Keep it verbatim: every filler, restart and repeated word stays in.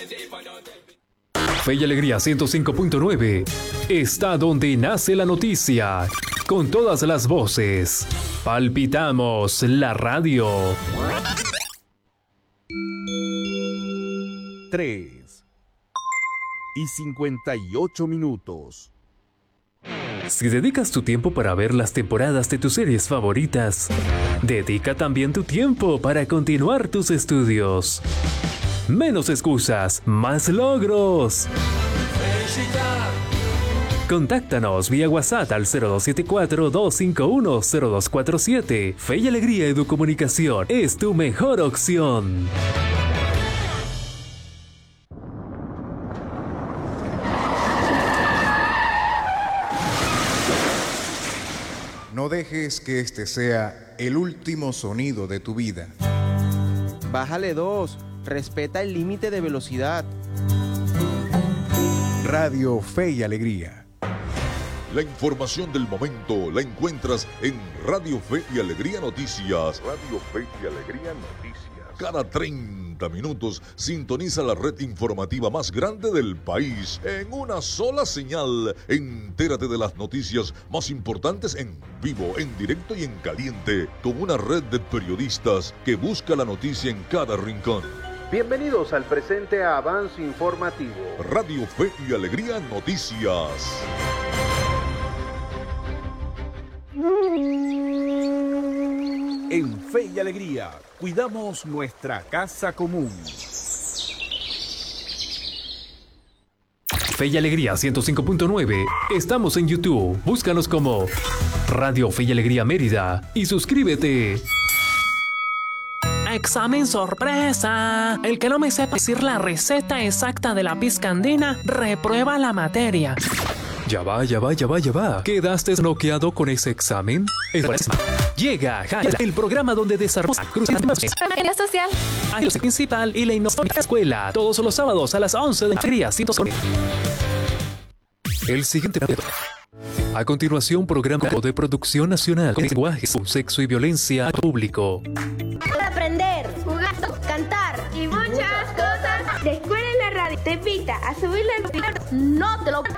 Fe y Alegría ciento cinco punto nueve está donde nace la noticia, con todas las voces. Palpitamos la radio. tres y cincuenta y ocho minutos. Si dedicas tu tiempo para ver las temporadas de tus series favoritas, dedica también tu tiempo para continuar tus estudios. Menos excusas, más logros. Contáctanos vía WhatsApp al cero dos siete cuatro, dos cinco uno, cero dos cuatro siete. Fe y Alegría Educomunicación es tu mejor opción. No dejes que este sea el último sonido de tu vida. Bájale dos. Respeta el límite de velocidad. Radio Fe y Alegría. La información del momento la encuentras en Radio Fe y Alegría Noticias. Radio Fe y Alegría Noticias. Cada treinta minutos sintoniza la red informativa más grande del país en una sola señal. Entérate de las noticias más importantes en vivo, en directo y en caliente, con una red de periodistas que busca la noticia en cada rincón. Bienvenidos al presente avance informativo. Radio Fe y Alegría Noticias. En Fe y Alegría, cuidamos nuestra casa común. Fe y Alegría ciento cinco punto nueve. Estamos en YouTube. Búscanos como Radio Fe y Alegría Mérida y suscríbete. Examen sorpresa. El que no me sepa decir la receta exacta de la pizca andina, reprueba la materia. Ya va, ya va, ya va, ya va. ¿Quedaste bloqueado con ese examen? Llega el programa donde desarrollamos la social, el principal y la innovadora escuela. Todos los sábados a las once de la Alegría. El siguiente. A continuación, programa de producción nacional con lenguaje, sexo y violencia al público. Aprender, jugar, cantar y muchas cosas. De escuela en la radio te invita a subir la... No te lo